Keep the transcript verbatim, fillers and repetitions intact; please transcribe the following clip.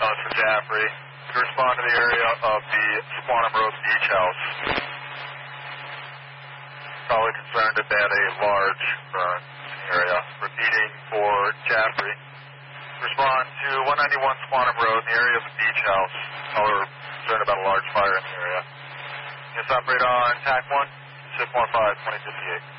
Thomas for Jaffrey. To respond to the area of the Squantum Road Beach House. Probably concerned that they had a large burn in the area. Repeating for Jaffrey. Respond to one ninety-one Squantum Road in the area of the beach house. Caller concerned about a large fire in the area. Yes, operate on TAC one, six one five, twenty fifty-eight.